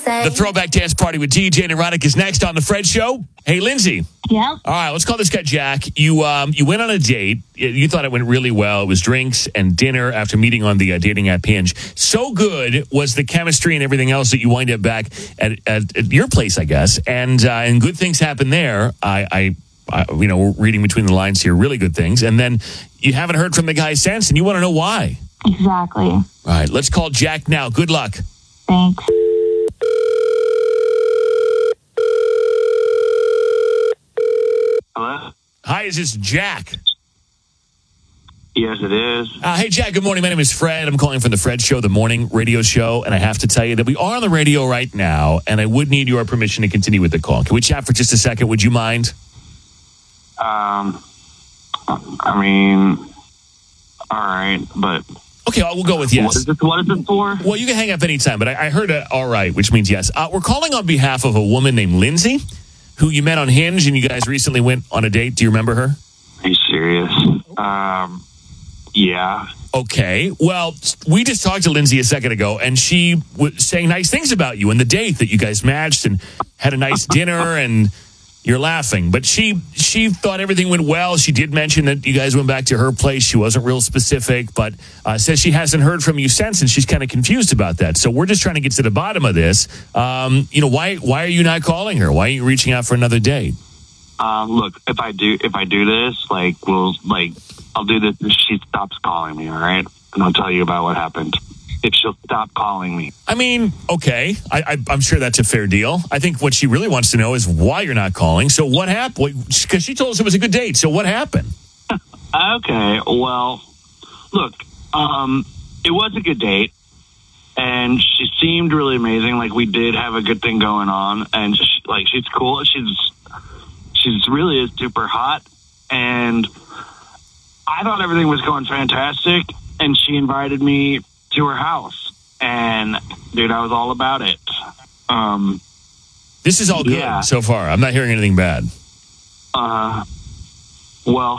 say. The Throwback Dance Party with DJ and Erotic is next on The Fred Show. Hey, Lindsay. Yeah. All right, let's call this guy Jack. You went on a date. You thought it went really well. It was drinks and dinner after meeting on the dating app Hinge. So good was the chemistry and everything else that you wind up back at your place, I guess. And good things happened there. I we're reading between the lines here, really good things. And then you haven't heard from the guy since, and you want to know why. Exactly. All right, let's call Jack now. Good luck. Thanks. Hello? Hi, is this Jack? Yes, it is. Hey, Jack, good morning. My name is Fred. I'm calling from The Fred Show, the morning radio show. And I have to tell you that we are on the radio right now, and I would need your permission to continue with the call. Can we chat for just a second? Would you mind? I mean, all right, but... Okay, we'll go with yes. What is this for? Well, you can hang up anytime, but I heard all right, which means yes. We're calling on behalf of a woman named Lindsay, who you met on Hinge, and you guys recently went on a date. Do you remember her? Are you serious? Yeah. Okay. Well, we just talked to Lindsay a second ago, and she was saying nice things about you and the date that you guys matched and had a nice dinner, and you're laughing. But she thought everything went well. She did mention that you guys went back to her place. She wasn't real specific, but says she hasn't heard from you since, and she's kind of confused about that. So we're just trying to get to the bottom of this. Why are you not calling her? Why are you reaching out for another date? Look, if I do this, I'll do this if she stops calling me, all right? And I'll tell you about what happened. If she'll stop calling me. I mean, okay. I'm sure that's a fair deal. I think what she really wants to know is why you're not calling. So what happened? Because she told us it was a good date. So what happened? Okay, well, look, it was a good date. And she seemed really amazing. Like, we did have a good thing going on. And, she's cool. She's really super hot. And I thought everything was going fantastic. And she invited me to her house, and dude, I was all about it. This is all good so far. I'm not hearing anything bad. Well,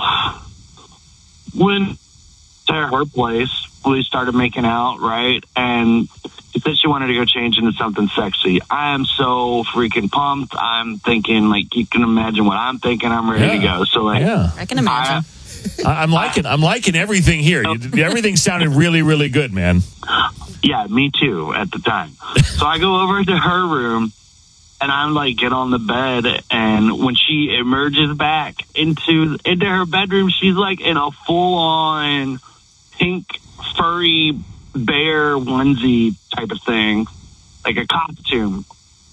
when to her place, we started making out, right? And she said she wanted to go change into something sexy. I am so freaking pumped. I'm thinking, you can imagine what I'm thinking. I'm ready to go. So, I can imagine. I'm liking everything here. Everything sounded really, really good, man. Yeah, me too at the time. So I go over to her room, and I'm get on the bed, and when she emerges back into her bedroom, she's in a full-on pink furry bear onesie type of thing, like a costume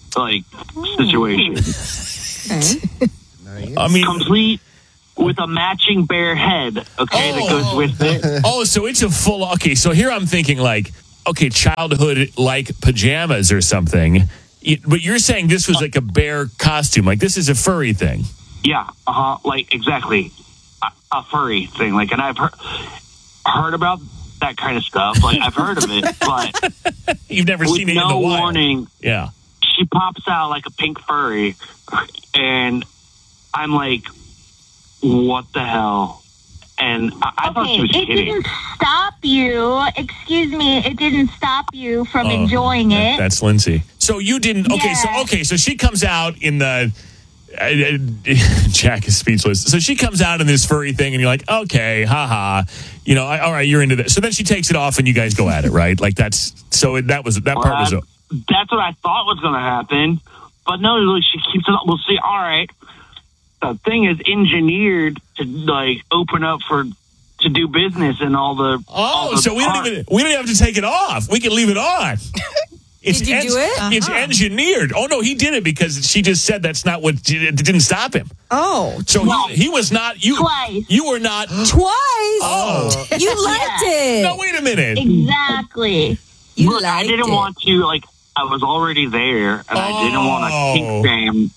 situation. Okay. I mean, complete. With a matching bear head, that goes with it. Oh, so it's a full... Okay, so here I'm thinking childhood-like pajamas or something. But you're saying this was a bear costume. This is a furry thing. Yeah, exactly. A furry thing. And I've heard about that kind of stuff. I've heard of it, but... You've never seen it in the wild. With no warning. Yeah. She pops out like a pink furry, and I'm like... What the hell? And I thought she was kidding. It didn't stop you. Excuse me. It didn't stop you from enjoying it. That's Lindsay. So you didn't. Okay. Yeah. So she comes out in the. Jack is speechless. So she comes out in this furry thing, and you're like, okay, haha. All right, you're into this. So then she takes it off, and you guys go at it, right? That's so that was that part was. That's what I thought was going to happen, but no, she keeps it up. We'll see. All right. The thing is engineered to open up to do business and all the. So we don't even have to take it off. We can leave it on. Did you do it? It's engineered. Oh no, he did it because she just said that's not what. It didn't stop him. Oh, so he was not. Twice. You were not twice. Oh, you liked it. No, wait a minute. Exactly. You liked I didn't want to I was already there, and I didn't want to kink shame.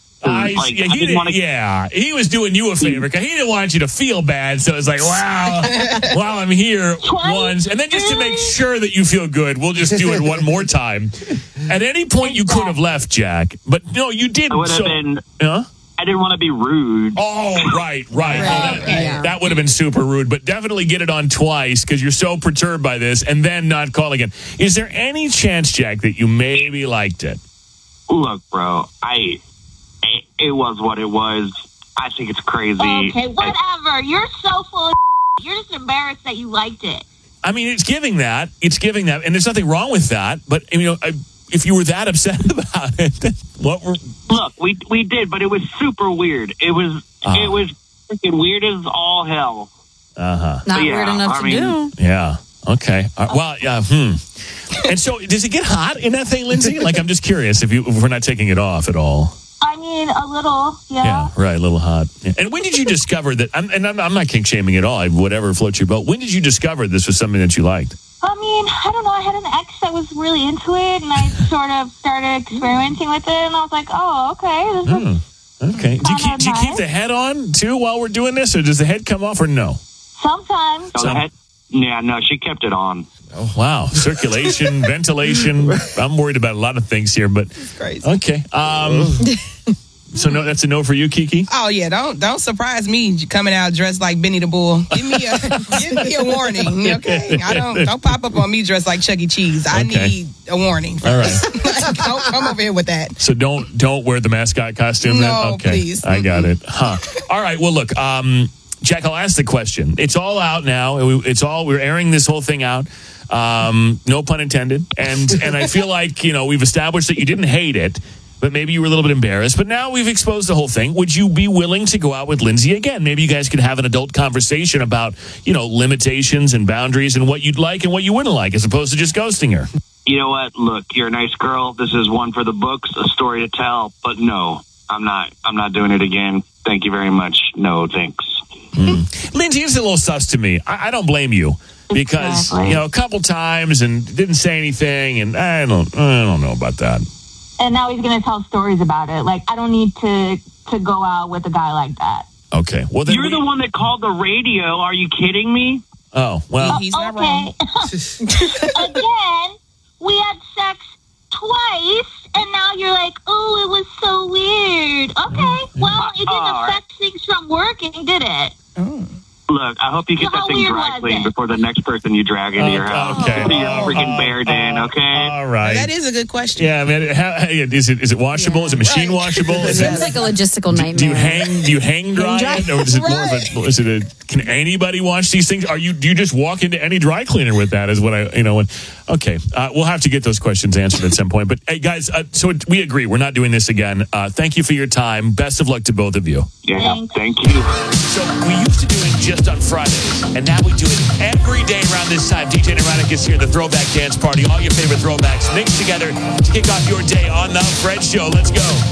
He was doing you a favor because he didn't want you to feel bad. So it's wow, while I'm here once, and then just to make sure that you feel good, we'll just do it one more time. At any point, you could have left, Jack, but no, you didn't. I would have been. I didn't want to be rude. Oh, right. That would have been super rude, but definitely get it on twice because you're so perturbed by this, and then not call again. Is there any chance, Jack, that you maybe liked it? look, bro, it was what it was. I think it's crazy. Okay, whatever. You're so full of You're just embarrassed that you liked it. I mean, it's giving that, and there's nothing wrong with that. But if you were that upset about it, Look, we did, but it was super weird. It was freaking weird as all hell. Not weird enough to do. Yeah. Okay. Well, yeah. And so, does it get hot in that thing, Lindsay? Like, I'm just curious if we're not taking it off at all. I mean, a little, yeah. Yeah, right, a little hot. Yeah. And when did you discover that? I'm not kink shaming at all. Whatever floats your boat. When did you discover this was something that you liked? I mean, I don't know. I had an ex that was really into it, and I sort of started experimenting with it, and I was like, oh, okay. Okay. Do you keep the head on, too, while we're doing this, or does the head come off, or no? Sometimes. No, she kept it on. Oh, wow. Circulation, ventilation. I'm worried about a lot of things here, but It's crazy. okay. So no, that's a no for you, Kiki? Oh yeah, don't surprise me coming out dressed like Benny the Bull. Give me a warning, okay? Don't pop up on me dressed like Chuck E. Cheese. I need a warning. All right. Don't come over here with that. So don't wear the mascot costume then? No, Okay. please. I got it. Huh. All right. Well, look, Jack, I'll ask the question. It's all out now. We're airing this whole thing out. No pun intended. And I feel like, we've established that you didn't hate it, but maybe you were a little bit embarrassed. But now we've exposed the whole thing. Would you be willing to go out with Lindsay again? Maybe you guys could have an adult conversation about, limitations and boundaries and what you'd like and what you wouldn't like, as opposed to just ghosting her. You know what? Look, you're a nice girl. This is one for the books, a story to tell. But no, I'm not doing it again. Thank you very much. No, thanks. Lindsay, it's a little sus to me. I don't blame you because, Exactly. A couple times and didn't say anything. And I don't know about that. And now he's going to tell stories about it. Like, I don't need to go out with a guy like that. Okay. Well, then You're the one that called the radio. Are you kidding me? Oh, well. He's not wrong. Again, we had sex twice, and now you're like, oh, it was so weird. Okay, well, it didn't affect things from working, did it? Look, I hope you get So that how thing weird dry was cleaned it? before the next person you drag into your house. Okay. You're freaking bear den, okay? All right. That is a good question. Yeah, man. Is it washable? Is it machine washable? It seems like a logistical nightmare. Do you hang dry it, or is it more of a? Can anybody wash these things? Do you just walk into any dry cleaner with that? Is what okay. We'll have to get those questions answered at some point. But hey, guys, so we agree we're not doing this again. Thank you for your time. Best of luck to both of you. Yeah, Thanks. thank you. So we used to do it just on Fridays, and now we do it every day around this time. DJ Neurotic is here, the Throwback Dance Party. All your favorite throwbacks mixed together to kick off your day on The Fred Show. Let's go.